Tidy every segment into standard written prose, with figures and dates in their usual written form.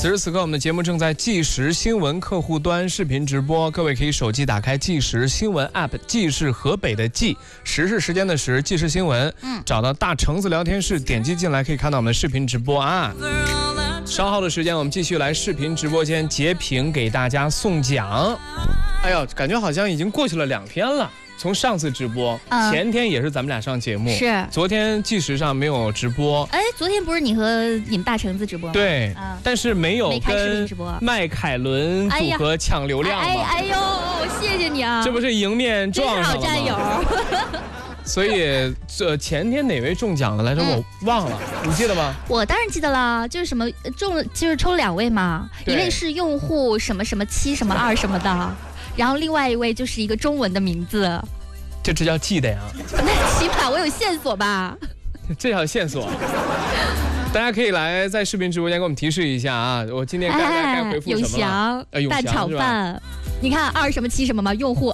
此时此刻，我们的节目正在即时新闻客户端视频直播，各位可以手机打开即时新闻 App， 即是河北的即，时是时间的时，即时新闻，找到大橙子聊天室，点击进来可以看到我们的视频直播啊。稍后的时间，我们继续来视频直播间截屏给大家送奖。哎呦，感觉好像已经过去了2天了。从上次直播，前天也是咱们俩上节目， 是昨天即时上没有直播。 哎，昨天不是你和你们大橙子直播吗？ 对，但是没有跟直播迈凯伦组合抢流量嘛。 哎呦，谢谢你啊！ 这不是迎面撞上了吗？ 真是好战友。 所以前天哪位中奖了来着？我忘了，你记得吗？ 我当然记得了，就是什么中了，就是抽了2位嘛，一位是用户什么什么7什么2什么的。然后另外一位就是一个中文的名字， 这叫记得呀？ 那起码我有线索吧？ 这条线索，大家可以来在视频直播间给我们提示一下啊！我今天该回复什么了？ 永祥蛋炒饭，你看2什么7什么嘛，用户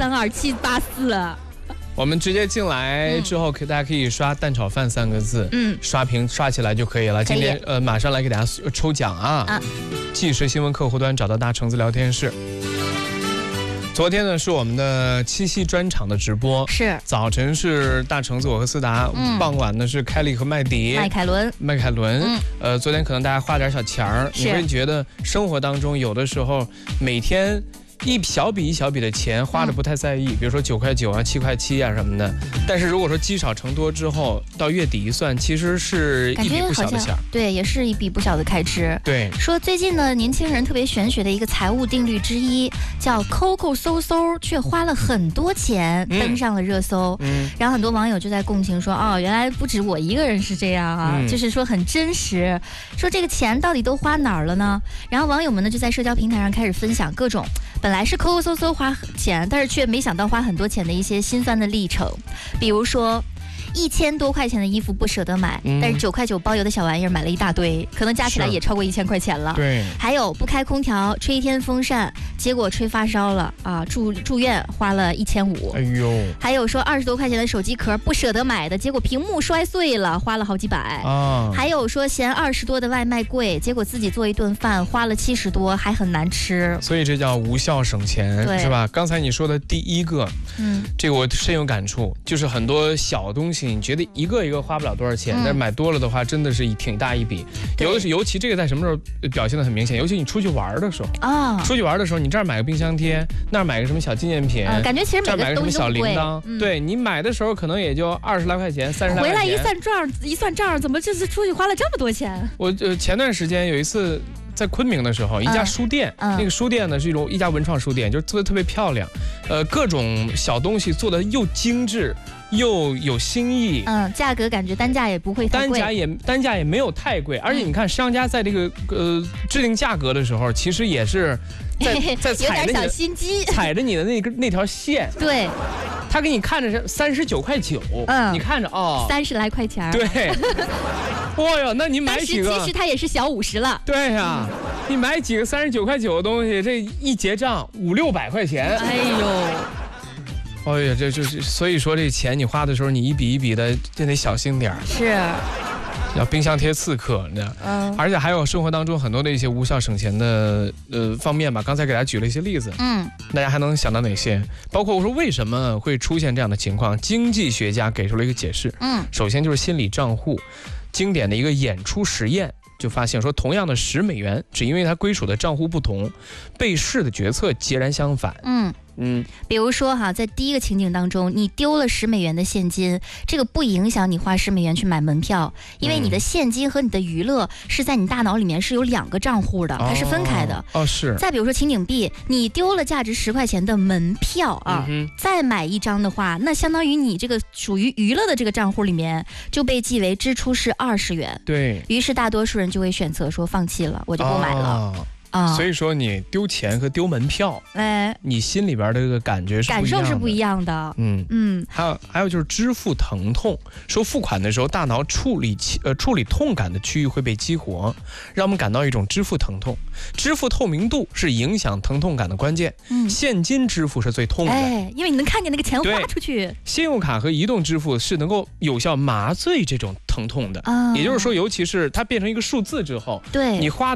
2232784。 我们直接进来之后，大家可以刷蛋炒饭3个字，刷屏刷起来就可以了。今天马上来给大家抽奖啊！即时新闻客户端找到大橙子聊天室。昨天呢是我们的7夕专场的直播， 是早晨是大橙子我和思达，傍晚呢是凯莉和麦迪、 迈凯伦。 昨天可能大家花点小钱儿，你会觉得生活当中有的时候每天一小笔一小笔的钱花的不太在意，比如说9块9啊、7块7啊什么的。但是如果说积少成多之后，到月底一算，其实是一笔不小的钱。 对，也是一笔不小的开支。对，说最近呢，年轻人特别玄学的一个财务定律之一，叫抠抠搜搜，却花了很多钱，登上了热搜。然后很多网友就在共情说，哦，原来不止我一个人是这样啊，就是说很真实。说这个钱到底都花哪儿了呢？然后网友们呢就在社交平台上开始分享各种。本来是抠抠搜搜花钱，但是却没想到花很多钱的一些心酸的历程，比如说1000多块钱的衣服不舍得买，但是9块9包邮的小玩意儿买了一大堆，可能加起来也超过1000块钱了。 对， 还有不开空调吹一天风扇，结果吹发烧了啊，住院花了1500。 哎呦， 还有说20多块钱的手机壳不舍得买的，结果屏幕摔碎了，花了好几百啊。还有说嫌20多的外卖贵，结果自己做一顿饭花了70多，还很难吃。 所以这叫无效省钱，是吧？刚才你说的第一个，这个我深有感触，就是很多小东西。你觉得一个一个花不了多少钱，但是买多了的话，真的是挺大一笔。尤其这个在什么时候表现得很明显？尤其你出去玩的时候啊，出去玩的时候，你这儿买个冰箱贴，那儿买个什么小纪念品， 感觉其实这儿买个什么小铃铛，对你买的时候可能也就20来块钱、30来块钱。 回来一算账，怎么这次出去花了这么多钱？ 我前段时间有一次。在昆明的时候，一家书店，那个书店呢是一家文创书店，就是做的特别漂亮，各种小东西做的又精致又有新意， 价格感觉单价也不会太贵， 单价也没有太贵，而且你看商家在这个制定价格的时候，其实也是在踩着你的那条线， 对。 他给你看着是39块9，你看着 30来块钱， 对，哇哟，那你买几个？ 其实它也是小50了。 对呀，你买几个39块9的东西，这一结账500-600块钱。 哎呦， 哎呀，这就是所以说这钱你花的时候，你一笔一笔的就得小心点儿。 是。 要冰箱贴刺客，你知道，而且还有生活当中很多的一些无效省钱的方面吧。刚才给大家举了一些例子，大家还能想到哪些？包括我说为什么会出现这样的情况，经济学家给出了一个解释。首先就是心理账户，经典的一个演出实验就发现说，同样的10美元，只因为它归属的账户不同，被试的决策截然相反。 比如说哈，在第一个情景当中，你丢了10美元的现金，这个不影响你花10美元去买门票，因为你的现金和你的娱乐是在你大脑里面是有2个账户的，它是分开的。 是。 再比如说情景 B， 你丢了价值10块钱的门票啊，再买一张的话，那相当于你这个属于娱乐的这个账户里面就被记为支出是20元。 对。 于是大多数人就会选择说放弃了，我就不买了。 所以说你丢钱和丢门票，你心里边的这个感觉是不一样的， 感受是不一样的。 还有就是支付疼痛，说付款的时候，大脑处理痛感的区域会被激活，让我们感到一种支付疼痛。支付透明度是影响疼痛感的关键。现金支付是最痛的， 因为你能看见那个钱花出去。 信用卡和移动支付是能够有效麻醉这种疼痛的。也就是说，尤其是它变成一个数字之后，你花